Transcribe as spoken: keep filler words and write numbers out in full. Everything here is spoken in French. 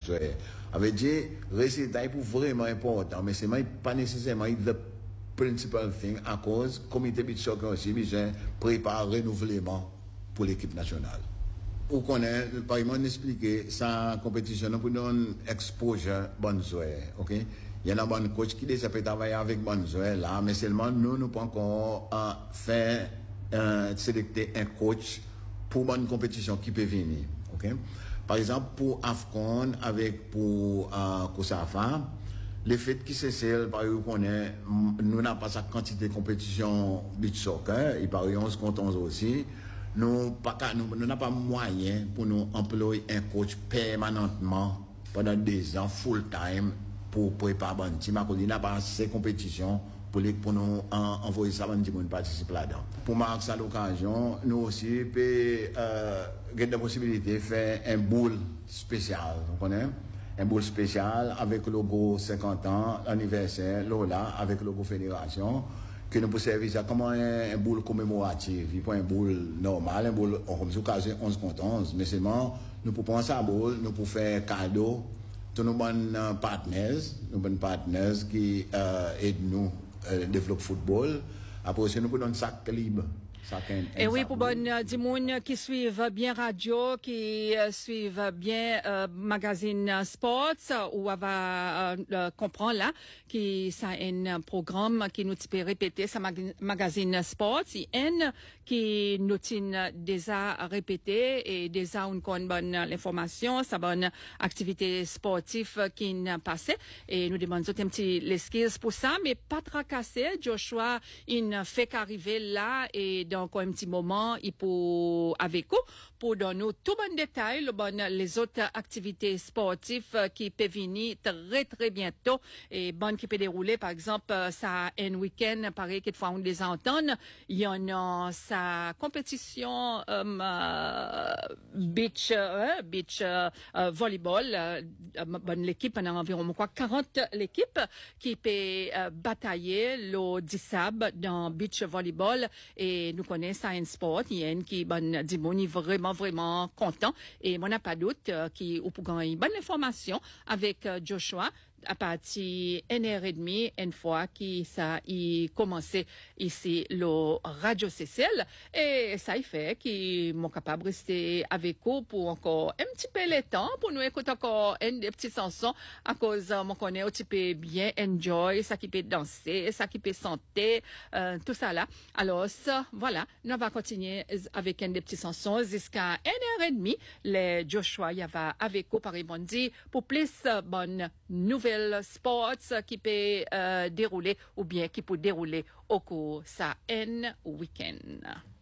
zoé. Avait dit, résultat est pour vraiment important, mais c'est pas nécessairement le principal thing à cause, comité beach soccer aussi, besoin préparer renouvellement pour l'équipe nationale. Ou qu'on est, par exemple, expliquer sa compétition pour nous exposure bonne zoé, ok? Il y a un bon coach qui déjà peut travailler avec bonne zoé là, mais seulement nous, nous pas encore euh, faire, euh, sélecter un coach pour bonne compétition qui peut venir, ok? Par exemple, pour AFCON, avec pour euh, Kosafa, le fait que c'est celle, par exemple, qu'on est, nous n'avons pas sa quantité de compétition beach soccer, il paraît onze contre onze aussi, nous n'avons pas moyen pour nous employer un coach permanentement pendant des ans, full time, pour préparer un team. Il n'y a pas assez de compétition pour, les, pour nous en, envoyer ça, pour nous participer là-dedans. Pour marquer à l'occasion, nous aussi, peut, euh, avoir la possibilité de faire un boule spécial, vous comprenez? Un boule spécial avec le logo cinquante ans, anniversaire, Lola, avec le logo fédération, que nous pouvons servir comme un, un boule commémoratif. Il faut un boule normal, un boule, comme si cas onze contre onze, mais seulement, nous pouvons prendre sa boule, nous pouvons faire cadeau, tous nos bons partenaires, nos bons partenaires qui euh, aident nous à euh, développer le football. Après aussi, nous pouvons donner un sac libre. Et oui, pour bon du monde qui suivent bien radio, qui euh, suivent bien euh, magazine Sports, ou va euh, comprendre là, qui ça un programme qui nous peut répéter sa mag magazine Sports, et un qui nous tient déjà répété et déjà une bonne information, sa bonne activité sportive qui n'a passé, et nous demandons un petit l'excuse pour ça, mais pas tracasser. Joshua, il fait qu'arriver là et dans encore un petit moment, il peut avec vous pour donner tout bon détail, le bon, les autres activités sportives qui peuvent venir très très bientôt et bonne qui peut dérouler. Par exemple, ça un week-end, pareil qu'il faut on les entendre. Il y en a sa compétition um, uh, beach uh, beach uh, uh, volleyball. Uh, bonne l'équipe, on a environ quoi quarante l'équipe qui peut uh, batailler le dissab dans beach volleyball et nous connaissons ça un sport, il y a une qui bonne dit bon, vraiment vraiment content et moi n'a pas doute euh, qui ou pour gagner une bonne information avec euh, Joshua à partir une heure et demie une fois qui ça y commencé ici le Radio C C L et ça y fait qui m'ont capable de rester avec vous pour encore un petit peu le temps pour nous écouter encore une des petites chansons à cause euh, mon connaît un petit peu bien enjoy ça qui peut danser ça qui peut chanter euh, tout ça là alors ça voilà nous va continuer avec une des petites chansons jusqu'à une heure et demie les Joshua y va avec vous par dit pour plus euh, bonne nouvelle sports qui peut euh, dérouler ou bien qui peut dérouler au cours ça un week-end.